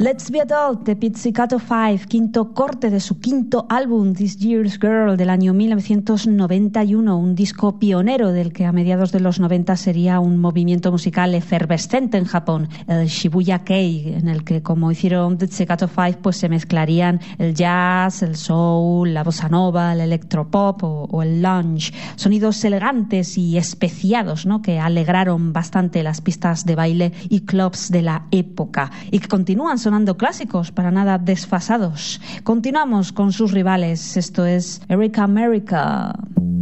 Let's Be Adult de Pizzicato 5, quinto corte de su quinto álbum This Year's Girl del año 1991, un disco pionero del que a mediados de los 90 sería un movimiento musical efervescente en Japón, el Shibuya Kei, en el que, como hicieron Pizzicato 5, pues se mezclarían el jazz, el soul, la bossa nova, el electropop o el lounge, sonidos elegantes y especiados, ¿no?, que alegraron bastante las pistas de baile y clubs de la época y que continúan sonando clásicos para nada desfasados. Continuamos con sus rivales. Esto es Erica America.